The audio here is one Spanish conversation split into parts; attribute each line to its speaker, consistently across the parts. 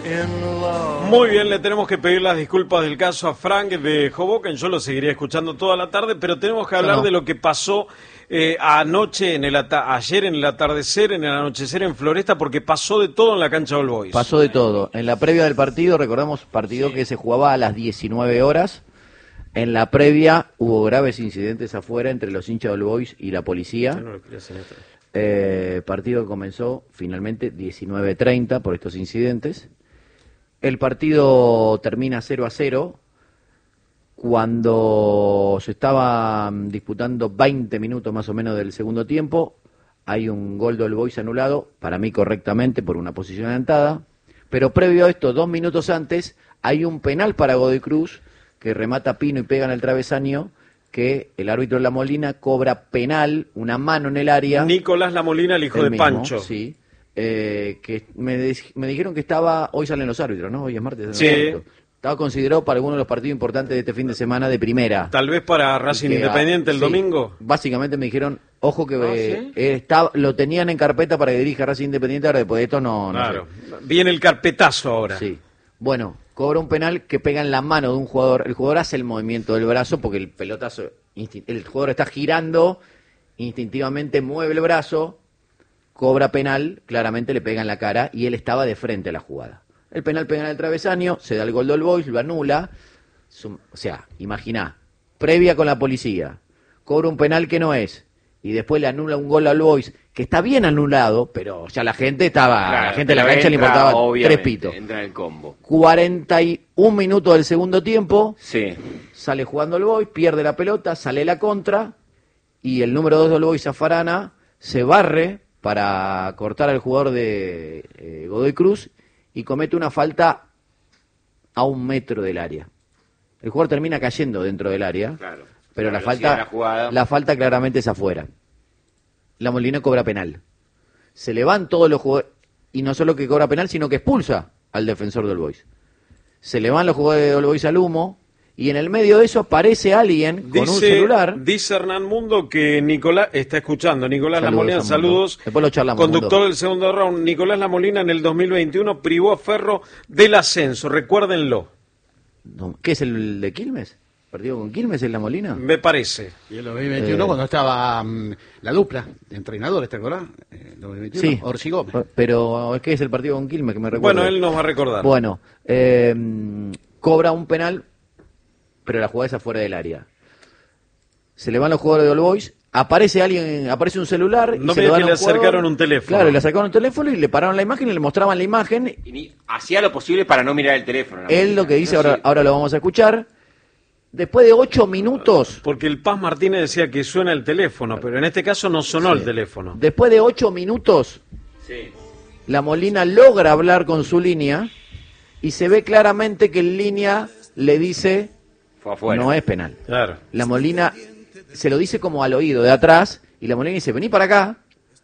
Speaker 1: Muy bien, le tenemos que pedir las disculpas del caso a Frank de Hoboken. Yo lo seguiría escuchando toda la tarde, pero tenemos que hablar de lo que pasó anoche, ayer en el atardecer, en el anochecer en Floresta, porque pasó de todo en la cancha All Boys.
Speaker 2: Pasó de todo. En la previa del partido, recordamos, partido que se jugaba a las 19 horas. En la previa hubo graves incidentes afuera entre los hinchas de All Boys y la policía. Partido que comenzó finalmente 19:30 por estos incidentes. El partido termina 0-0 cuando se estaba disputando 20 minutos más o menos del segundo tiempo. Hay un gol de All Boys anulado, para mí correctamente por una posición adelantada, pero previo a esto, 2 minutos antes, hay un penal para Godoy Cruz que remata Pino y pega en el travesaño, que el árbitro La Molina cobra penal, una mano en el área.
Speaker 1: Nicolás La Molina, el hijo de
Speaker 2: mismo,
Speaker 1: Pancho.
Speaker 2: Sí. Que me dijeron que estaba, hoy salen los árbitros, ¿no? Hoy es martes.
Speaker 1: Sí.
Speaker 2: Estaba considerado para alguno de los partidos importantes de este fin de semana de primera.
Speaker 1: Tal vez para Racing Independiente el domingo.
Speaker 2: Básicamente me dijeron, ojo que lo tenían en carpeta para que dirija Racing Independiente, ahora después de esto no
Speaker 1: Claro.
Speaker 2: sé.
Speaker 1: Viene el carpetazo ahora.
Speaker 2: Sí. Bueno, cobra un penal que pega en la mano de un jugador. El jugador hace el movimiento del brazo porque el pelotazo, el jugador está girando, instintivamente mueve el brazo, cobra penal, claramente le pega en la cara y él estaba de frente a la jugada. El penal pega en el travesaño, se da el gol de All Boys, lo anula. O sea, imagina, previa con la policía, cobra un penal que no es y después le anula un gol a All Boys que está bien anulado, pero ya la gente estaba,
Speaker 3: claro,
Speaker 2: la gente de la cancha le importaba tres pitos.
Speaker 3: Entra en el combo.
Speaker 2: 41 minutos del segundo tiempo,
Speaker 3: Sí.
Speaker 2: sale jugando All Boys, pierde la pelota, sale la contra y el número 2 de All Boys, Zafarana, se barre para cortar al jugador de Godoy Cruz y comete una falta a 1 metro del área. El jugador termina cayendo dentro del área,
Speaker 3: Claro.
Speaker 2: pero
Speaker 3: La
Speaker 2: la falta claramente es afuera. La Molina cobra penal. Se le van todos los jugadores, y no solo que cobra penal, sino que expulsa al defensor de All Boys. Se le van los jugadores de All Boys al humo, y en el medio de eso aparece alguien con un celular.
Speaker 1: Dice Hernán Mundo que Nicolás está escuchando. Nicolás La
Speaker 2: Saludos,
Speaker 1: Molina,
Speaker 2: Mundo.
Speaker 1: saludos.
Speaker 2: Después lo charlamos,
Speaker 1: Conductor
Speaker 2: Mundo.
Speaker 1: del segundo round. Nicolás La Molina en el 2021 privó a Ferro del ascenso. Recuérdenlo.
Speaker 2: No, ¿qué es el de Quilmes? ¿Partido con Quilmes en La Molina?
Speaker 1: Me parece.
Speaker 4: Y el 2021 cuando estaba la dupla de entrenadores, ¿te acordás? 2021,
Speaker 2: Sí.
Speaker 4: Orsi Gómez.
Speaker 2: Pero ¿qué es el partido con Quilmes que me recuerda?
Speaker 1: Bueno, él nos va a recordar.
Speaker 2: Bueno, cobra un penal, pero la jugada es afuera del área. Se le van los jugadores de All Boys, aparece un celular.
Speaker 1: No
Speaker 2: y se
Speaker 1: me
Speaker 2: lo
Speaker 1: digas
Speaker 2: dan
Speaker 1: que
Speaker 2: a
Speaker 1: le
Speaker 2: un jugador.
Speaker 1: acercaron un teléfono.
Speaker 2: Claro, le acercaron un teléfono y le pararon la imagen y le mostraban la imagen.
Speaker 3: Y hacía lo posible para no mirar el teléfono.
Speaker 2: Él lo que dice, ahora lo vamos a escuchar. Después de 8 minutos,
Speaker 1: Porque el Paz Martínez decía que suena el teléfono, pero en este caso no sonó el teléfono.
Speaker 2: después de 8 minutos,
Speaker 3: Sí.
Speaker 2: La Molina logra hablar con su línea y se ve claramente que en línea le dice,
Speaker 3: Fue afuera.
Speaker 2: no es penal.
Speaker 1: Claro.
Speaker 2: La Molina se lo dice como al oído de atrás y la Molina dice, vení para acá.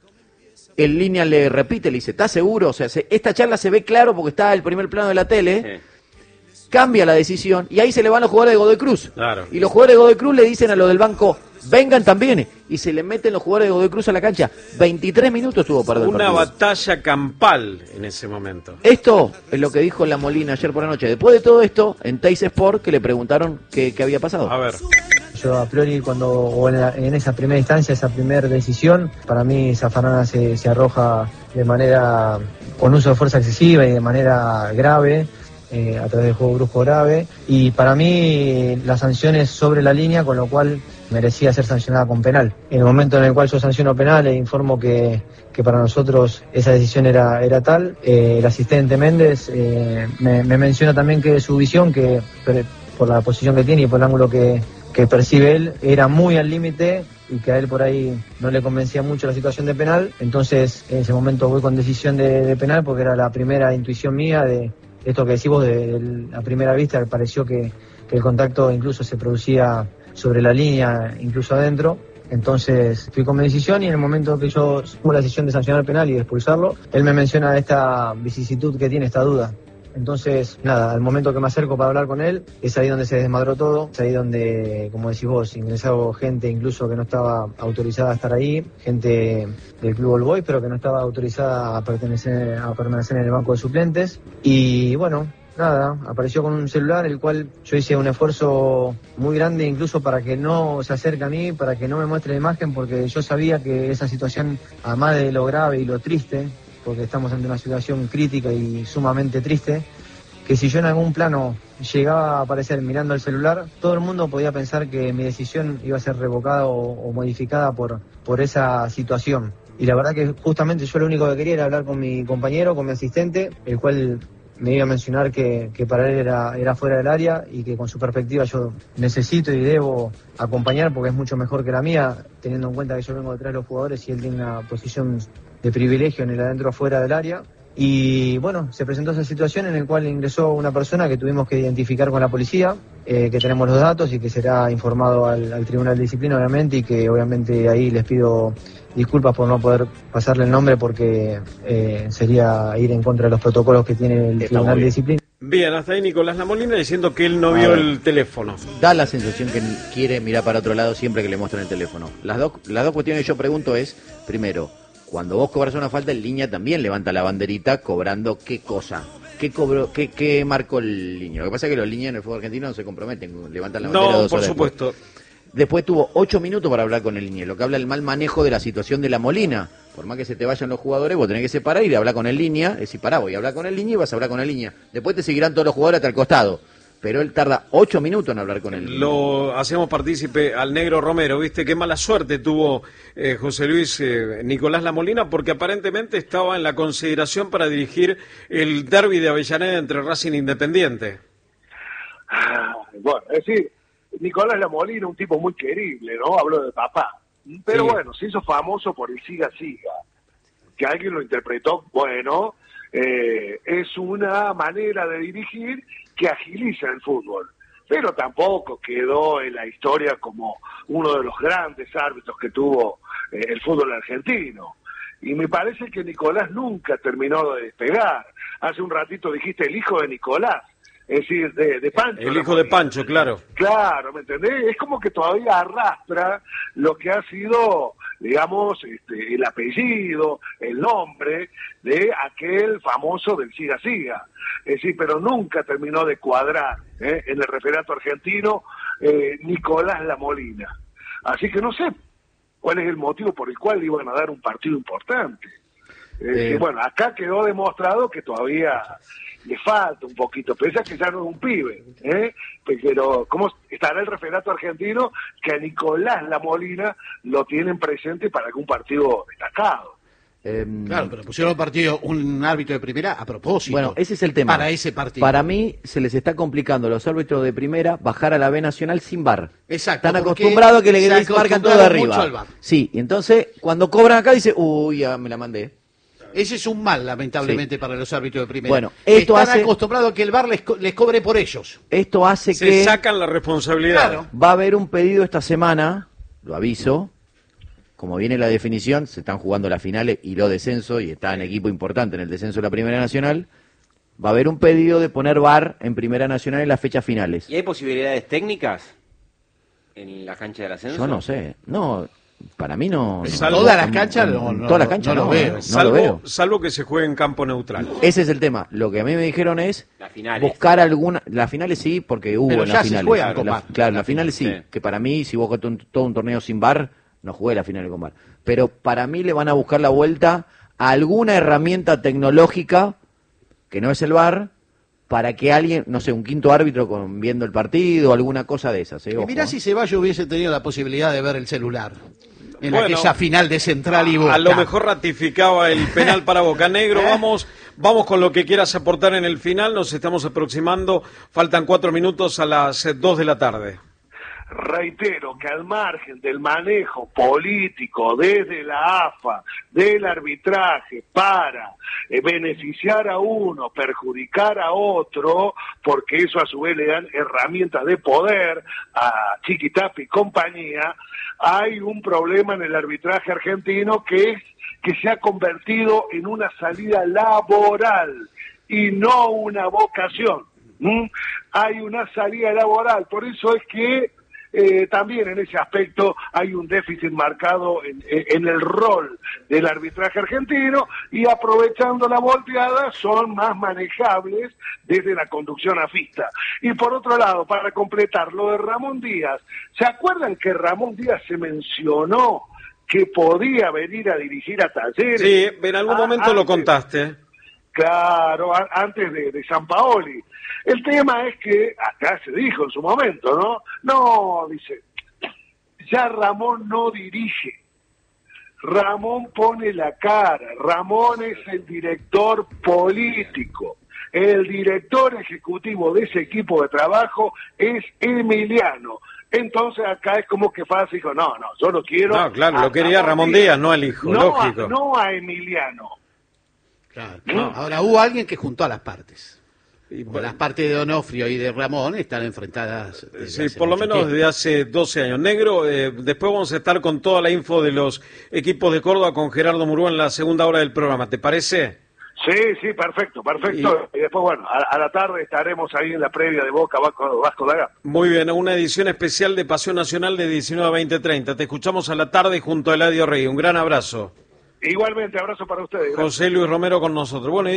Speaker 2: En línea le repite, le dice, ¿estás seguro? O sea, esta charla se ve claro porque está el primer plano de la tele.
Speaker 3: Sí.
Speaker 2: Cambia la decisión y ahí se le van los jugadores de Godoy Cruz.
Speaker 1: Claro.
Speaker 2: Y los jugadores de Godoy Cruz le dicen a los del banco, vengan también. Y se le meten los jugadores de Godoy Cruz a la cancha. 23 minutos tuvo para el
Speaker 1: Una
Speaker 2: partido.
Speaker 1: batalla campal en ese momento.
Speaker 2: Esto es lo que dijo La Molina ayer por la noche. Después de todo esto, en Teis Sport, que le preguntaron qué había pasado.
Speaker 1: A ver.
Speaker 5: Yo a priori en esa primera instancia, esa primera decisión, para mí Zafarana se arroja de manera con uso de fuerza excesiva y de manera grave, a través del juego brusco grave, y para mí la sanción es sobre la línea, con lo cual merecía ser sancionada con penal. En el momento en el cual yo sanciono penal e informo que para nosotros esa decisión era tal, el asistente Méndez me menciona también que su visión, que por la posición que tiene y por el ángulo que percibe él, era muy al límite y que a él por ahí no le convencía mucho la situación de penal. Entonces en ese momento voy con decisión de penal porque era la primera intuición mía de esto que decimos de la primera vista. Me pareció que el contacto incluso se producía sobre la línea, incluso adentro. Entonces fui con mi decisión y en el momento que yo tuve la decisión de sancionar penal y de expulsarlo, él me menciona esta vicisitud que tiene, esta duda. Entonces, nada, al momento que me acerco para hablar con él, es ahí donde se desmadró todo, es ahí donde, como decís vos, ingresó gente incluso que no estaba autorizada a estar ahí, gente del Club All Boys, pero que no estaba autorizada a permanecer en el banco de suplentes. Y bueno, nada, apareció con un celular, el cual yo hice un esfuerzo muy grande incluso para que no se acerque a mí, para que no me muestre la imagen, porque yo sabía que esa situación, además de lo grave y lo triste, porque estamos ante una situación crítica y sumamente triste, que si yo en algún plano llegaba a aparecer mirando el celular, todo el mundo podía pensar que mi decisión iba a ser revocada o modificada por esa situación. Y la verdad que justamente yo lo único que quería era hablar con mi compañero, con mi asistente, el cual me iba a mencionar que para él era fuera del área y que con su perspectiva yo necesito y debo acompañar porque es mucho mejor que la mía, teniendo en cuenta que yo vengo detrás de los jugadores y él tiene una posición de privilegio en el adentro fuera del área. Y bueno, se presentó esa situación en la cual ingresó una persona que tuvimos que identificar con la policía, que tenemos los datos y que será informado al Tribunal de Disciplina, obviamente, y que obviamente ahí les pido disculpas por no poder pasarle el nombre porque sería ir en contra de los protocolos que tiene el Tribunal de Disciplina.
Speaker 1: Bien, hasta ahí Nicolás Lamolina diciendo que él no vio el teléfono.
Speaker 2: Da la sensación que quiere mirar para otro lado siempre que le muestran el teléfono. Las dos cuestiones que yo pregunto es, primero, cuando vos cobras una falta, el línea también levanta la banderita cobrando qué cosa. ¿Qué cobró, qué marcó el línea? Lo que pasa es que los líneas en el fútbol argentino no se comprometen, levantan la bandera 2
Speaker 1: por
Speaker 2: horas
Speaker 1: supuesto.
Speaker 2: Después tuvo 8 minutos para hablar con el línea, lo que habla del mal manejo de la situación de la Molina. Por más que se te vayan los jugadores, vos tenés que separar y hablar con el línea. Es decir, pará, voy a hablar con el línea y vas a hablar con el línea. Después te seguirán todos los jugadores hasta el costado. Pero él tarda 8 minutos en hablar con él.
Speaker 1: Lo hacemos partícipe al Negro Romero, ¿viste? Qué mala suerte tuvo José Luis Nicolás Lamolina, porque aparentemente estaba en la consideración para dirigir el derbi de Avellaneda entre Racing e Independiente.
Speaker 6: Bueno, es decir, Nicolás Lamolina, un tipo muy querible, ¿no? Habló de papá. Pero
Speaker 1: sí,
Speaker 6: bueno, se hizo famoso por el siga-siga. Que alguien lo interpretó, bueno, es una manera de dirigir que agiliza el fútbol, pero tampoco quedó en la historia como uno de los grandes árbitros que tuvo el fútbol argentino. Y me parece que Nicolás nunca terminó de despegar. Hace un ratito dijiste el hijo de Nicolás, es decir, de Pancho.
Speaker 1: El hijo de Pancho, claro.
Speaker 6: Claro, ¿me entendés? Es como que todavía arrastra lo que ha sido, digamos, el apellido, el nombre de aquel famoso del siga-siga. Es decir, pero nunca terminó de cuadrar en el referato argentino Nicolás Lamolina. Así que no sé cuál es el motivo por el cual le iban a dar un partido importante. Bueno, acá quedó demostrado que todavía le falta un poquito, pese a que ya no es un pibe, pero ¿cómo estará el referato argentino que a Nicolás Lamolina lo tienen presente para algún partido destacado?
Speaker 4: Claro, pero pusieron un árbitro de primera a propósito.
Speaker 2: Bueno, ese es el tema.
Speaker 4: Para ese partido.
Speaker 2: Para mí se les está complicando a los árbitros de primera bajar a la B Nacional sin VAR.
Speaker 4: Exacto.
Speaker 2: Están acostumbrados a que les marcan todo de arriba. Sí, y entonces cuando cobran acá dice, uy, ya me la mandé.
Speaker 4: Ese es un mal, lamentablemente, para los árbitros de primera.
Speaker 2: Bueno, esto
Speaker 4: están acostumbrados a que el VAR les cobre por ellos.
Speaker 2: Esto hace
Speaker 1: Se
Speaker 2: que
Speaker 1: sacan la responsabilidad.
Speaker 4: Claro.
Speaker 2: va a haber un pedido esta semana, lo aviso. Como viene la definición, se están jugando las finales y los descensos, y está en equipo importante en el descenso de la Primera Nacional, va a haber un pedido de poner VAR en Primera Nacional en las fechas finales.
Speaker 3: ¿Y hay posibilidades técnicas en la cancha del ascenso?
Speaker 2: Yo no sé, no, para mí no.
Speaker 4: Todas las canchas no lo veo.
Speaker 1: Salvo que se juegue en campo neutral.
Speaker 2: Ese es el tema. Lo que a mí me dijeron es
Speaker 3: Las finales.
Speaker 2: buscar alguna. Las finales sí, porque hubo
Speaker 4: Pero
Speaker 2: en
Speaker 4: ya
Speaker 2: las
Speaker 4: se
Speaker 2: finales.
Speaker 4: juegan con VAR.
Speaker 2: Claro, las finales sí,
Speaker 3: Sí.
Speaker 2: que para mí, si vos jugaste todo un torneo sin VAR, no jugué la final con VAR. Pero para mí le van a buscar la vuelta a alguna herramienta tecnológica, que no es el VAR, para que alguien, no sé, un quinto árbitro viendo el partido, alguna cosa de esas.
Speaker 4: Y
Speaker 2: Ojo.
Speaker 4: mirá si Ceballos hubiese tenido la posibilidad de ver el celular en
Speaker 1: Bueno,
Speaker 4: aquella final de Central y Boca.
Speaker 1: A lo mejor ratificaba el penal para Boca. Negro, vamos con lo que quieras aportar en el final. Nos estamos aproximando. Faltan 4 minutos a las 2 de la tarde.
Speaker 6: Reitero que al margen del manejo político desde la AFA, del arbitraje para beneficiar a uno, perjudicar a otro, porque eso a su vez le dan herramientas de poder a Chiquitapia y compañía, hay un problema en el arbitraje argentino que es que se ha convertido en una salida laboral y no una vocación. Hay una salida laboral, por eso es que también en ese aspecto hay un déficit marcado en el rol del arbitraje argentino, y aprovechando la volteada son más manejables desde la conducción afista. Y por otro lado, para completar lo de Ramón Díaz, ¿se acuerdan que Ramón Díaz se mencionó que podía venir a dirigir a Talleres?
Speaker 1: Sí, en algún momento lo contaste.
Speaker 6: Claro, antes de Sampaoli. El tema es que, acá se dijo en su momento, ¿no? No, dice, ya Ramón no dirige. Ramón pone la cara. Ramón es el director político. El director ejecutivo de ese equipo de trabajo es Emiliano. Entonces acá es como que fácil, dijo, no, yo no quiero...
Speaker 1: No, claro, lo quería Ramón Díaz, no al hijo, lógico.
Speaker 6: No a Emiliano.
Speaker 4: Claro. Ahora, hubo alguien que juntó a las partes.
Speaker 1: Y,
Speaker 4: las partes de Donofrio y de Ramón están enfrentadas.
Speaker 1: Sí, por lo menos desde hace 12 años. Negro, después vamos a estar con toda la info de los equipos de Córdoba con Gerardo Murúa en la segunda hora del programa. ¿Te parece?
Speaker 6: Sí, perfecto. Y después, bueno, a la tarde estaremos ahí en la previa de Boca Vasco da Gama.
Speaker 1: Muy bien, una edición especial de Pasión Nacional de 19 a 20:30. Te escuchamos a la tarde junto a Eladio Rey. Un gran abrazo.
Speaker 6: Igualmente, abrazo para ustedes.
Speaker 1: José Luis Romero con nosotros. Bueno,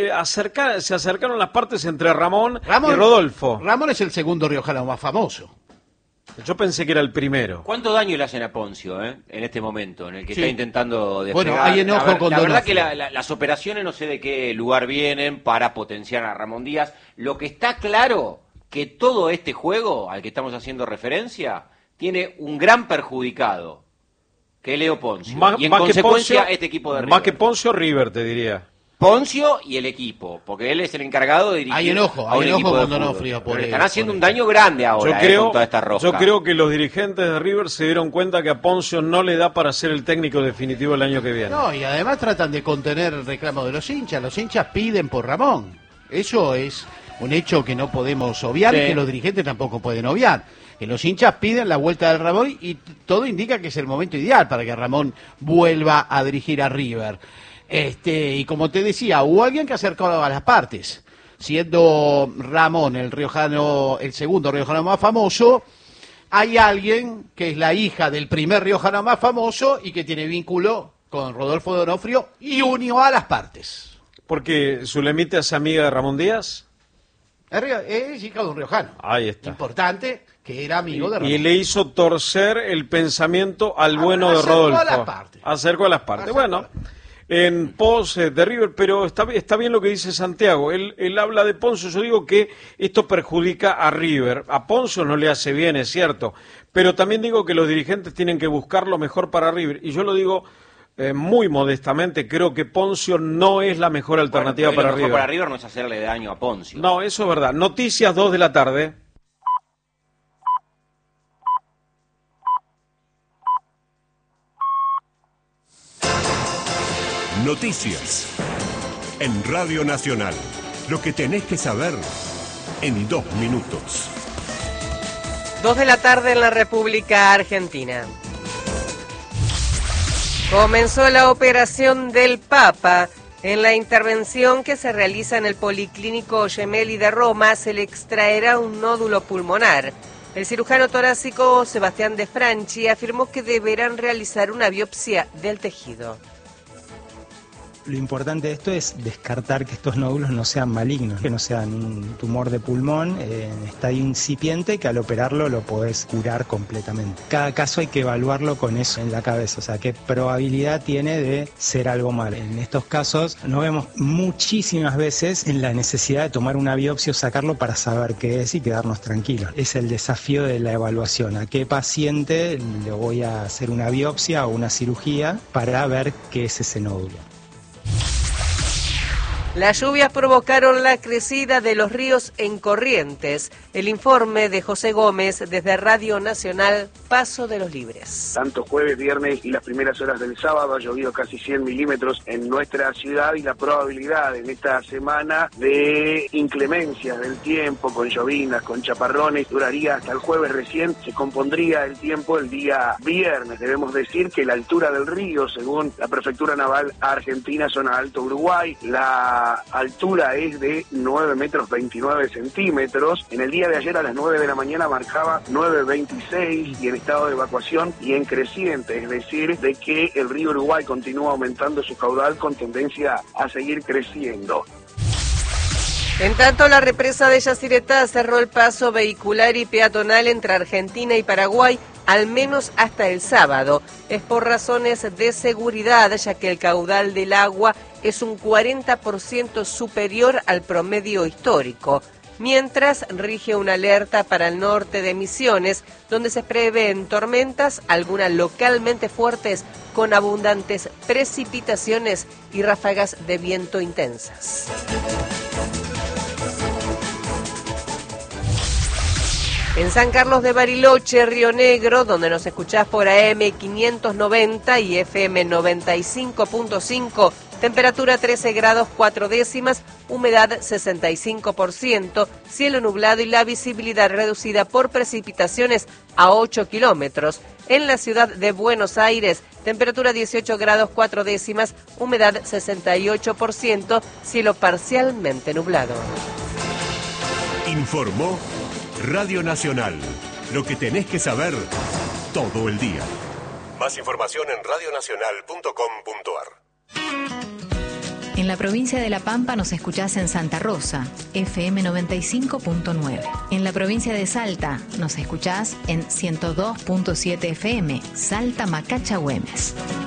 Speaker 1: se acercaron las partes entre Ramón y Rodolfo.
Speaker 4: Ramón es el segundo riojano más famoso.
Speaker 1: Yo pensé que era el primero.
Speaker 3: ¿Cuánto daño le hacen a Poncio en este momento en el que está intentando despegar?
Speaker 4: Bueno, hay enojo con
Speaker 3: la verdad que
Speaker 4: Donofrio.
Speaker 3: las operaciones no sé de qué lugar vienen para potenciar a Ramón Díaz. Lo que está claro que todo este juego al que estamos haciendo referencia tiene un gran perjudicado, que es Leo Poncio. Y en consecuencia
Speaker 1: Poncio,
Speaker 3: este equipo de River.
Speaker 1: Más que Poncio, River, te diría.
Speaker 3: Poncio y el equipo, porque él es el encargado de dirigir.
Speaker 4: Hay enojo con Donofrio.
Speaker 3: Pero están haciendo un daño grande ahora con toda esta rosca.
Speaker 1: Yo creo que los dirigentes de River se dieron cuenta que a Poncio no le da para ser el técnico definitivo el año que viene.
Speaker 4: No, y además tratan de contener el reclamo de los hinchas. Los hinchas piden por Ramón. Eso es un hecho que no podemos obviar, y que los dirigentes tampoco pueden obviar. Que los hinchas piden la vuelta del Ramón, y todo indica que es el momento ideal para que Ramón vuelva a dirigir a River. Y como te decía, hubo alguien que acercó a las partes, siendo Ramón el segundo riojano más famoso. Hay alguien que es la hija del primer riojano más famoso y que tiene vínculo con Rodolfo Donofrio y unió a las partes.
Speaker 1: Porque Zulemita es amiga de Ramón Díaz.
Speaker 4: Es hija de un riojano.
Speaker 1: Ahí está.
Speaker 4: Importante, que era amigo de Ramón.
Speaker 1: Y le hizo torcer el pensamiento al bueno de Rodolfo. Acercó a las partes. Bueno, en pos de River, pero está bien lo que dice Santiago. Él habla de Poncio. Yo digo que esto perjudica a River. A Poncio no le hace bien, es cierto. Pero también digo que los dirigentes tienen que buscar lo mejor para River. Y yo lo digo muy modestamente, creo que Poncio no es la mejor alternativa para River.
Speaker 3: Lo mejor para River no es hacerle daño a Poncio.
Speaker 1: No, eso es verdad. Noticias 2 de la tarde.
Speaker 7: Noticias en Radio Nacional. Lo que tenés que saber en 2 minutos.
Speaker 8: 2 de la tarde en la República Argentina. Comenzó la operación del Papa. En la intervención que se realiza en el Policlínico Gemelli de Roma se le extraerá un nódulo pulmonar. El cirujano torácico Sebastián De Franchi afirmó que deberán realizar una biopsia del tejido.
Speaker 9: Lo importante de esto es descartar que estos nódulos no sean malignos, que no sean un tumor de pulmón en estadio incipiente, que al operarlo lo podés curar completamente. Cada caso hay que evaluarlo con eso en la cabeza, o sea, qué probabilidad tiene de ser algo malo. En estos casos nos vemos muchísimas veces en la necesidad de tomar una biopsia o sacarlo para saber qué es y quedarnos tranquilos. Es el desafío de la evaluación, a qué paciente le voy a hacer una biopsia o una cirugía para ver qué es ese nódulo.
Speaker 8: Las lluvias provocaron la crecida de los ríos en Corrientes. El informe de José Gómez desde Radio Nacional, Paso de los Libres.
Speaker 6: Tanto jueves, viernes y las primeras horas del sábado ha llovido casi 100 milímetros en nuestra ciudad, y la probabilidad en esta semana de inclemencias del tiempo, con llovinas, con chaparrones, duraría hasta el jueves. Recién se compondría el tiempo el día viernes. Debemos decir que la altura del río, según la Prefectura Naval Argentina, zona Alto Uruguay, la La altura es de 9 metros 29 centímetros. En el día de ayer a las 9 de la mañana marcaba 9,26 y en estado de evacuación y en creciente, es decir, de que el río Uruguay continúa aumentando su caudal con tendencia a seguir creciendo.
Speaker 8: En tanto, la represa de Yacyretá cerró el paso vehicular y peatonal entre Argentina y Paraguay, al menos hasta el sábado. Es por razones de seguridad, ya que el caudal del agua es un 40% superior al promedio histórico. Mientras, rige una alerta para el norte de Misiones, donde se prevén tormentas, algunas localmente fuertes, con abundantes precipitaciones y ráfagas de viento intensas. En San Carlos de Bariloche, Río Negro, donde nos escuchás por AM 590 y FM 95.5, temperatura 13 grados 4 décimas, humedad 65%, cielo nublado y la visibilidad reducida por precipitaciones a 8 kilómetros. En la ciudad de Buenos Aires, temperatura 18 grados 4 décimas, humedad 68%, cielo parcialmente nublado.
Speaker 7: Informó Radio Nacional. Lo que tenés que saber todo el día. Más información en radionacional.com.ar.
Speaker 10: En la provincia de La Pampa nos escuchás en Santa Rosa, FM 95.9. En la provincia de Salta nos escuchás en 102.7 FM, Salta Macacha Güemes.